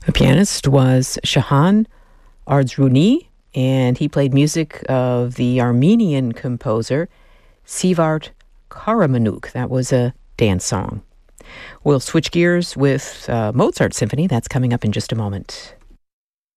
The pianist was Shahan Ardzruni, and he played music of the Armenian composer Sivart Karamanuk. That was a dance song. We'll switch gears with Mozart Symphony. That's coming up in just a moment.